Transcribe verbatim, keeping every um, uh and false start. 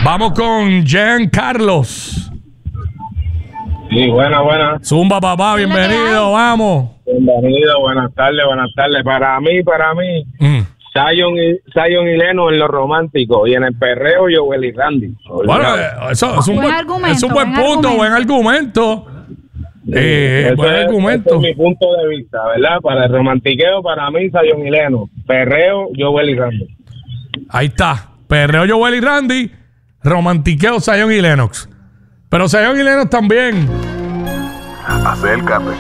Vamos con Jean Carlos. Sí, buena, buena. Zumba, papá, bienvenido, vamos. Bienvenido, buenas tardes, buenas tardes. Para mí, para mí, Mm. Zion y, Zion y Leno en lo romántico y en el perreo, Joel y Randy. Bueno, eh, eso es un Buen buen, argumento, es un buen, buen punto, buen argumento. Eh, Ese buen es- argumento. ese es mi punto de vista, ¿verdad? Para el romantiqueo, para mí, Zion y Leno. Perreo, Joel y Randy. Ahí está. Perreo Joel y Randy. Romantiqueo Zion y Lennox. Pero Zion y Lennox también. Acércate.